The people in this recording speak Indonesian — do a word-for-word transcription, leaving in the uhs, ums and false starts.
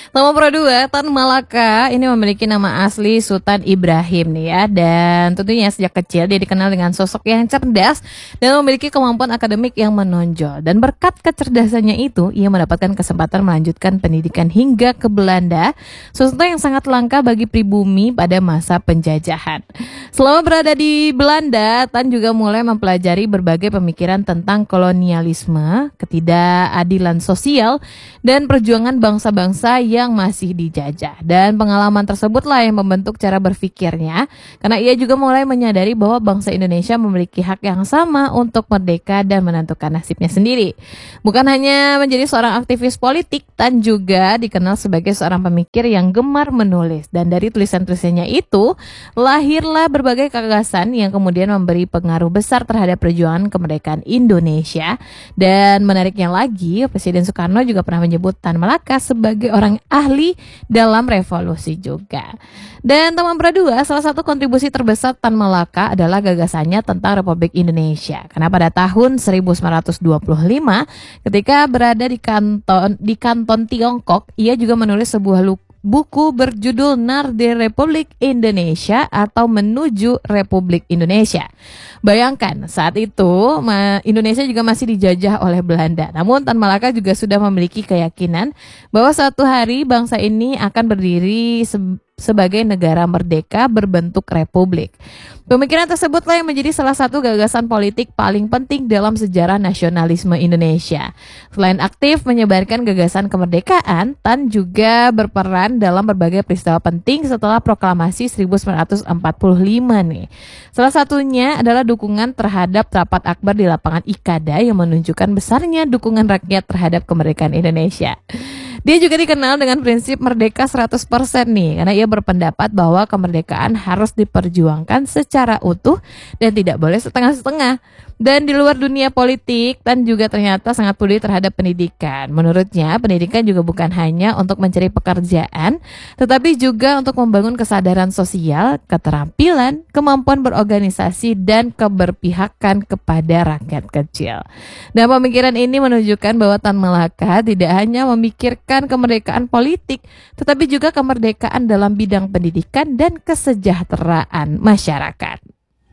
Nomor dua, Tan Malaka ini memiliki nama asli Sultan Ibrahim nih ya, dan tentunya sejak kecil dia dikenal dengan sosok yang cerdas dan memiliki kemampuan akademik yang menonjol. Dan berkat kecerdasannya itu, ia mendapatkan kesempatan melanjutkan pendidikan hingga ke Belanda, sesuatu yang sangat langka bagi pribumi pada masa penjajahan. Selama berada di Belanda, Tan juga mulai mempelajari berbagai pemikiran tentang kolonialisme, ketidakadilan sosial, dan perjuangan bangsa-bangsa yang masih dijajah. Dan pengalaman tersebutlah yang membentuk cara berpikirnya, karena ia juga mulai menyadari bahwa bangsa Indonesia memiliki hak yang sama untuk merdeka dan menentukan nasibnya sendiri. Bukan hanya menjadi seorang aktivis politik, Tan juga dikenal sebagai seorang pemikir yang gemar menulis. Dan dari tulisan-tulisannya itu, lahirlah berbagai gagasan yang kemudian memberi pengaruh besar terhadap perjuangan kemerdekaan Indonesia. Dan menariknya lagi, Presiden Soekarno juga pernah menyebut Tan Malaka sebagai orang ahli dalam revolusi juga. Dan nomor dua, salah satu kontribusi terbesar Tan Malaka adalah gagasannya tentang Republik Indonesia. Karena pada tahun seribu sembilan ratus dua puluh lima, ketika berada di kanton di kanton Tiongkok, ia juga menulis sebuah buku berjudul Narde Republik Indonesia atau Menuju Republik Indonesia. Bayangkan, saat itu Indonesia juga masih dijajah oleh Belanda. Namun Tan Malaka juga sudah memiliki keyakinan bahwa suatu hari bangsa ini akan berdiri se sebagai negara merdeka berbentuk republik. Pemikiran tersebutlah yang menjadi salah satu gagasan politik paling penting dalam sejarah nasionalisme Indonesia. Selain aktif menyebarkan gagasan kemerdekaan, Tan juga berperan dalam berbagai peristiwa penting setelah proklamasi seribu sembilan ratus empat puluh lima nih. Salah satunya adalah dukungan terhadap rapat akbar di lapangan Ikada yang menunjukkan besarnya dukungan rakyat terhadap kemerdekaan Indonesia. Dia juga dikenal dengan prinsip merdeka seratus persen nih, karena ia berpendapat bahwa kemerdekaan harus diperjuangkan secara utuh dan tidak boleh setengah-setengah. Dan di luar dunia politik, Tan juga ternyata sangat peduli terhadap pendidikan. Menurutnya, pendidikan juga bukan hanya untuk mencari pekerjaan, tetapi juga untuk membangun kesadaran sosial, keterampilan, kemampuan berorganisasi, dan keberpihakan kepada rakyat kecil. Dan pemikiran ini menunjukkan bahwa Tan Malaka tidak hanya memikirkan kemerdekaan politik, tetapi juga kemerdekaan dalam bidang pendidikan dan kesejahteraan masyarakat.